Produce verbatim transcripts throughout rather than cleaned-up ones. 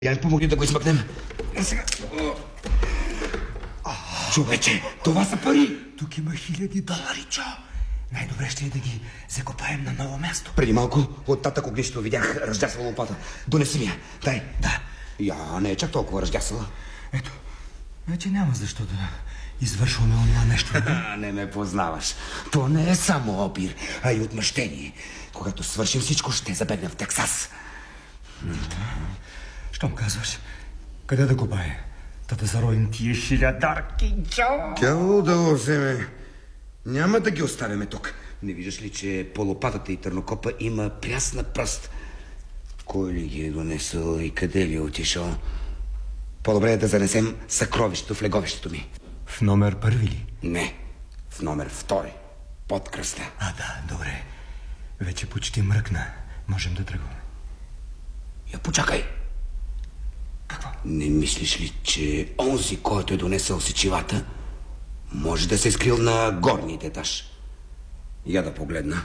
Я ми помогни да го измъкнем. А сега... Човече, това са пари! Тук има хиляди долари, Джо. Най-добре ще е да ги закопаем на ново място. Преди малко от татък огнището видях ръждясала лопата. Донеси ми я. Дай. Да. Я, не е чак толкова ръждясала. Ето, вече няма защо да извършваме онова нещо. А, не ме познаваш. То не е само опир, а и отмъщение. Когато свършим всичко, ще забегнем в Тексас. Щом казваш, къде да копае? Та да зароим тия хилядарки, Джо. Тяло да вземе. Няма да ги оставяме тук. Не виждаш ли, че по лопатата и търнокопа има прясна пръст? Кой ли ги е донесъл и къде ли е отишъл? По-добре е да занесем съкровището в леговището ми. В номер първи ли? Не, в номер втори. Под кръста. А, да, добре. Вече почти мръкна. Можем да тръгваме. Я почакай. Какво? Не мислиш ли, че онзи, който е донесъл сечивата, може да се е скрил на горният етаж? Я да погледна.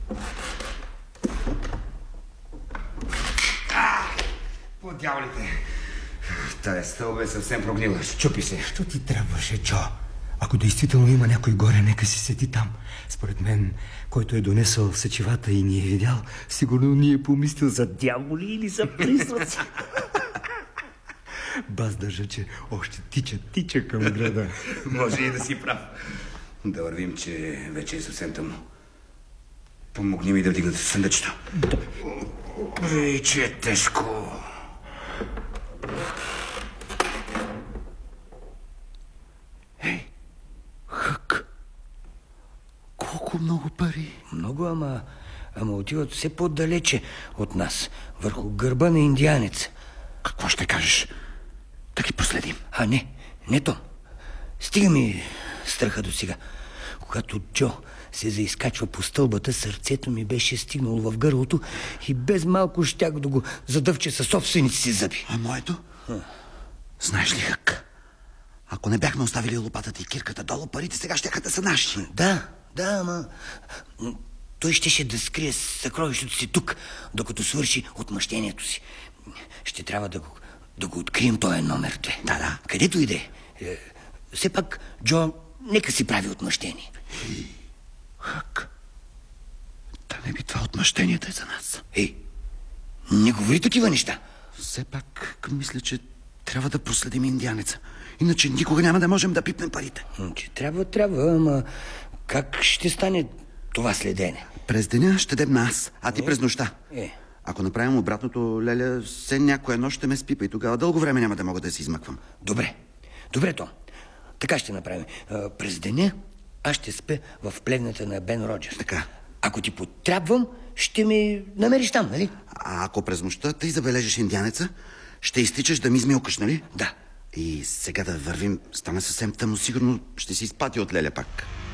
А, по дяволите. Тая стълба е съвсем прогнила. Щупи се. Що ти трябваше, Джо? Ако действително има някой горе, нека си седи там. Според мен, който е донесъл сечивата и ни е видял, сигурно ни е помислил за дяволи или за присъци. Баз държа, че още тича, тича към града. Може и да си прав. Да вървим, че вече е съвсем тъмно. Помогни ми да вдигнат съндъчето. Да. Ей, че е тежко. Ей, Хък, колко много пари. Много, ама, ама отиват все по-далече от нас, върху гърба на индианец. Какво ще кажеш? Да ги последим. А, не, не то. Стига ми страха до сега. Когато Джо се заизкачва по стълбата, сърцето ми беше стигнало в гърлото и без малко щях да го задъвче със собствените си зъби. А моето? А. Знаеш ли, Хък, ако не бяхме оставили лопатата и кирката долу, парите сега щяха да са наши. Да, да, ама той щеше да скрие съкровището си тук, докато свърши отмъщението си. Ще трябва да го, да го открием този номер две. Да, да. Където иде. Е, все пак Джо нека си прави отмъщение. Хък, да не би това отмъщението е за нас. Ей, не говори такива неща. Все пак мисля, че трябва да проследим индианеца. Иначе никога няма да можем да пипнем парите. Че трябва, трябва, ама как ще стане това следене? През деня ще дебна аз, а ти е? През нощта. Е. Ако направим обратното, Леля, все някоя нощ ще ме спипа и тогава дълго време няма да мога да се измъквам. Добре, добре, Том. Така ще направим. А, през деня аз ще спя в плевната на Бен Роджерс. Така. Ако ти потрябвам, ще ми намериш там, нали? А ако през нощта ти забележиш индианеца, ще изтичаш да ми измилкаш, нали? Да. И сега да вървим, стана съвсем тъмно, сигурно ще си изпати от Леля пак.